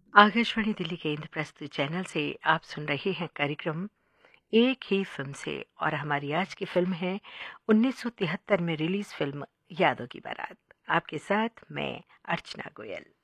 आकाशवाणी दिल्ली के इंद्रप्रस्थ चैनल से आप सुन रहे हैं कार्यक्रम एक ही फिल्म से। और हमारी आज की फिल्म है 1973 में रिलीज फिल्म यादों की बारात। आपके साथ मैं अर्चना गोयल।